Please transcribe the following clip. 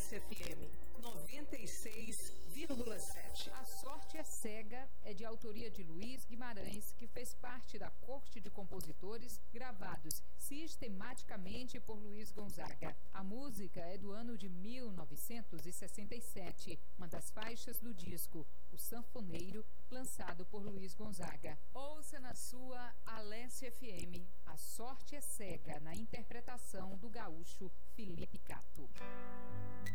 Alesse FM 96,7. A Sorte é Cega é de autoria de Luiz Guimarães, que fez parte da corte de compositores gravados sistematicamente por Luiz Gonzaga. A música é do ano de 1967, uma das faixas do disco O Sanfoneiro, lançado por Luiz Gonzaga. Ouça na sua Alesse FM, A Sorte é Cega, na interpretação do gaúcho Felipe Cato.